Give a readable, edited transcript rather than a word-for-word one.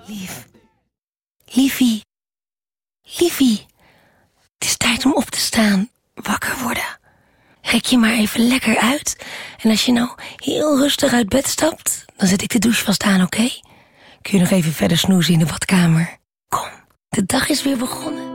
Liefie. Liefie. Het is tijd om op te staan. Wakker worden. Rek je maar even lekker uit. En als je nou heel rustig uit bed stapt, dan zet ik de douche vast aan, oké? Kun je nog even verder snoezen in de badkamer? Kom, de dag is weer begonnen.